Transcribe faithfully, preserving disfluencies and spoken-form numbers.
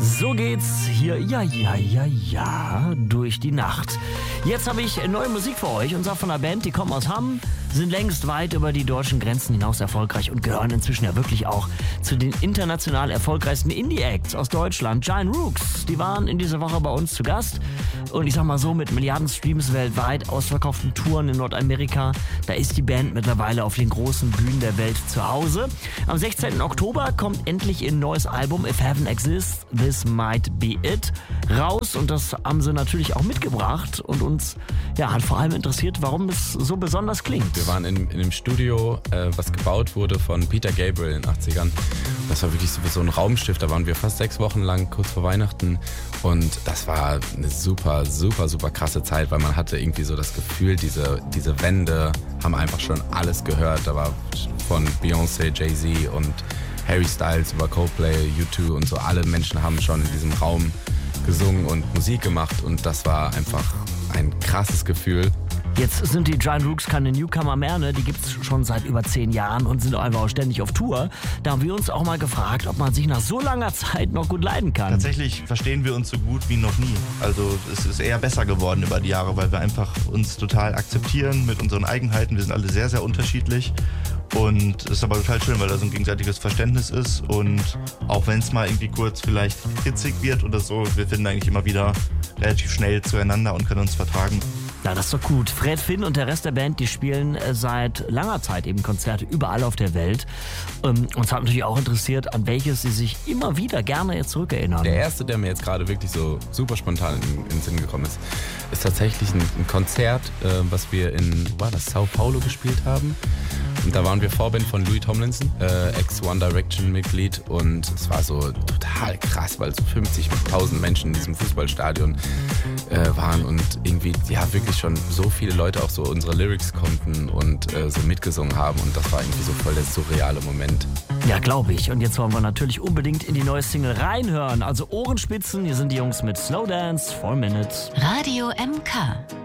So geht's hier, ja, ja, ja, ja, durch die Nacht. Jetzt habe ich neue Musik für euch, und zwar von einer Band, die kommen aus Hamm, sind längst weit über die deutschen Grenzen hinaus erfolgreich und gehören inzwischen ja wirklich auch zu den international erfolgreichsten Indie-Acts aus Deutschland. Giant Rooks, die waren in dieser Woche bei uns zu Gast. Und ich sag mal so, mit Milliarden Streams weltweit, ausverkauften Touren in Nordamerika, da ist die Band mittlerweile auf den großen Bühnen der Welt zu Hause. Am sechzehnten Oktober kommt endlich ihr neues Album If Heaven Exists, This Might Be It raus. Und das haben sie natürlich auch mitgebracht. Und uns ja, hat vor allem interessiert, warum es so besonders klingt. Wir waren in, in einem Studio, äh, was gebaut wurde von Peter Gabriel in den achtzigern. Das war wirklich so, so ein Raumschiff. Da waren wir fast sechs Wochen lang, kurz vor Weihnachten. Und das war eine super, super, super krasse Zeit, weil man hatte irgendwie so das Gefühl, diese, diese Wände haben einfach schon alles gehört. Da war von Beyoncé, Jay-Z und Harry Styles über Coldplay, U zwei und so. Alle Menschen haben schon in diesem Raum gesungen und Musik gemacht. Und das war einfach ein krasses Gefühl. Jetzt sind die Giant Rooks keine Newcomer mehr, ne? Die gibt's schon seit über zehn Jahren und sind einfach auch ständig auf Tour. Da haben wir uns auch mal gefragt, ob man sich nach so langer Zeit noch gut leiden kann. Tatsächlich verstehen wir uns so gut wie noch nie. Also es ist eher besser geworden über die Jahre, weil wir einfach uns total akzeptieren mit unseren Eigenheiten. Wir sind alle sehr, sehr unterschiedlich. Und es ist aber total schön, weil da so ein gegenseitiges Verständnis ist. Und auch wenn es mal irgendwie kurz vielleicht hitzig wird oder so, wir finden eigentlich immer wieder relativ schnell zueinander und können uns vertragen. Ja, das ist doch gut. Fred, Finn und der Rest der Band, die spielen seit langer Zeit eben Konzerte überall auf der Welt. Ähm, uns hat natürlich auch interessiert, an welches sie sich immer wieder gerne jetzt zurückerinnern. Der erste, der mir jetzt gerade wirklich so super spontan in, in den Sinn gekommen ist, ist tatsächlich ein, ein Konzert, äh, was wir in, wo war das, Sao Paulo gespielt haben. Und da waren wir Vorband von Louis Tomlinson, äh, Ex-One Direction-Mitglied. Und es war so total krass, weil so fünfzigtausend Menschen in diesem Fußballstadion äh, waren und irgendwie, ja, wirklich schon so viele Leute auch so unsere Lyrics konnten und äh, so mitgesungen haben. Und das war irgendwie so voll der surreale Moment. Ja, glaube ich. Und jetzt wollen wir natürlich unbedingt in die neue Single reinhören. Also Ohrenspitzen, hier sind die Jungs mit Slow Dance, Four Minutes. Radio M K.